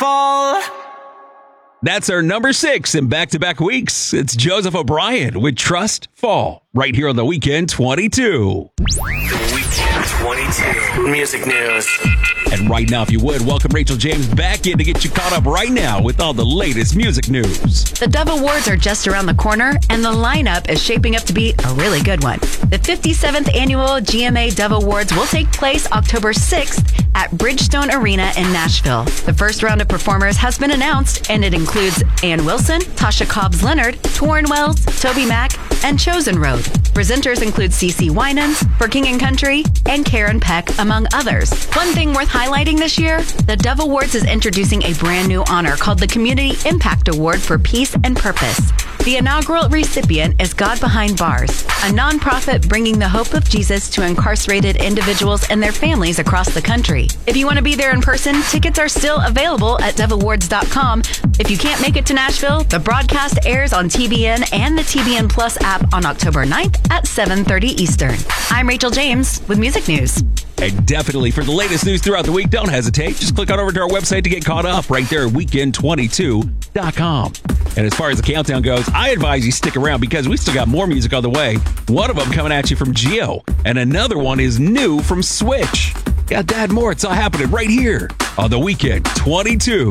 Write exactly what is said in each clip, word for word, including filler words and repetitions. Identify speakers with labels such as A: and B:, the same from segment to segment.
A: fall.
B: That's our number six in back-to-back weeks. It's Joseph O'Brien with Trust Fall, right here on The Weekend twenty-two.
A: The Weekend twenty-two Music News.
B: And right now, if you would, welcome Rachel James back in to get you caught up right now with all the latest music news.
C: The Dove Awards are just around the corner, and the lineup is shaping up to be a really good one. The fifty-seventh Annual G M A Dove Awards will take place October sixth at Bridgestone Arena in Nashville. The first round of performers has been announced, and it includes Ann Wilson, Tasha Cobbs Leonard, Torrin Wells, Toby Mac, and Chosen Road. Presenters include CeCe Winans, For King and Country, and Karen Peck, among others. One thing worth highlighting this year, the Dove Awards is introducing a brand new honor called the Community Impact Award for Peace and Purpose. The inaugural recipient is God Behind Bars, a nonprofit bringing the hope of Jesus to incarcerated individuals and their families across the country. If you want to be there in person, tickets are still available at dove awards dot com. If you can't make it to Nashville, the broadcast airs on T B N and the T B N Plus app on October ninth at seven thirty Eastern. I'm Rachel James with Music News.
B: And definitely for the latest news throughout the week, don't hesitate. Just click on over to our website to get caught up right there at weekend twenty-two dot com. And as far as the countdown goes, I advise you stick around because we still got more music on the way. One of them coming at you from Geo, and another one is new from Switch. Got that and more. It's all happening right here on The Weekend twenty-two.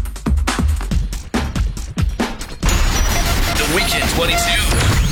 A: The Weekend twenty-two.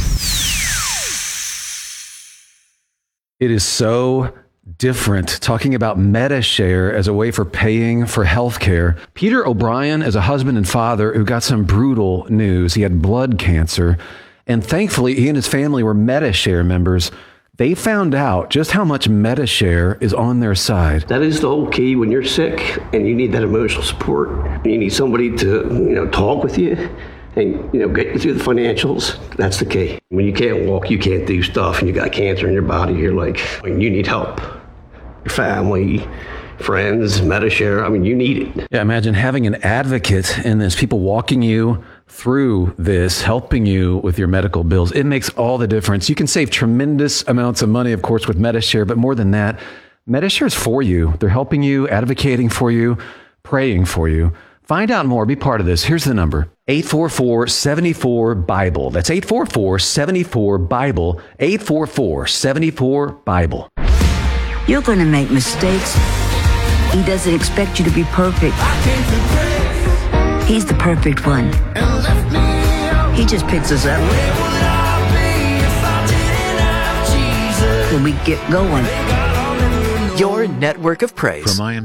D: It is so different talking about MediShare as a way for paying for healthcare. Peter O'Brien is a husband and father who got some brutal news. He had blood cancer, and thankfully he and his family were MediShare members. They found out just how much MediShare is on their side.
E: That is the whole key when you're sick and you need that emotional support. You need somebody to, you know, talk with you and, you know, get you through the financials. That's the key. When you can't walk, you can't do stuff, and you got cancer in your body, you're like, you need help. Your family, friends, MediShare, I mean, you need it.
D: Yeah, imagine having an advocate in this, people walking you through this, helping you with your medical bills. It makes all the difference. You can save tremendous amounts of money, of course, with MediShare, but more than that, MediShare is for you. They're helping you, advocating for you, praying for you. Find out more. Be part of this. Here's the number. eight four four, seven four, BIBLE. That's eight four four, seven four, BIBLE. eight four four, seven four, BIBLE.
F: You're going to make mistakes. He doesn't expect you to be perfect. He's the perfect one. He just picks us up when we get going.
G: Your network of praise.
H: From I Am